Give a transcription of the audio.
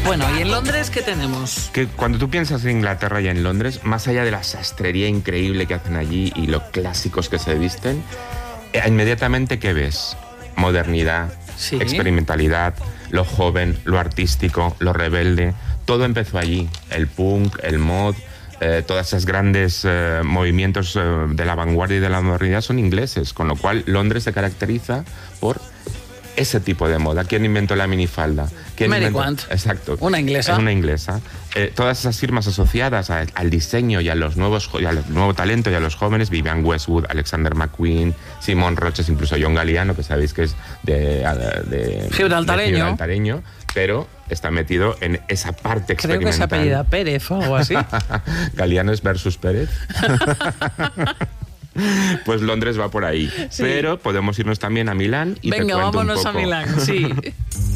Bueno, ¿y en Londres qué tenemos? Que cuando tú piensas en Inglaterra y en Londres, más allá de la sastrería increíble que hacen allí y lo clásicos que se visten, inmediatamente ¿qué ves? Modernidad, Sí. experimentalidad, lo joven, lo artístico, lo rebelde. Todo empezó allí. El punk, el mod, todos esos grandes movimientos de la vanguardia y de la modernidad son ingleses, con lo cual Londres se caracteriza por ese tipo de moda. ¿Quién inventó la minifalda? ¿Quién Mary inventó? Quant. Exacto. Una inglesa. Una inglesa. Todas esas firmas asociadas al diseño y a los nuevos y al nuevo talento y a los jóvenes, Vivienne Westwood, Alexander McQueen, Simon Roches, incluso John Galliano, que sabéis que es de gibraltareño, pero está metido en esa parte Creo que experimental. se apellida Pérez o algo así. Galliano es versus Pérez. Pues Londres va por ahí. Sí. Pero podemos irnos también a Milán y Venga, te cuento vámonos un poco. a Milán, sí.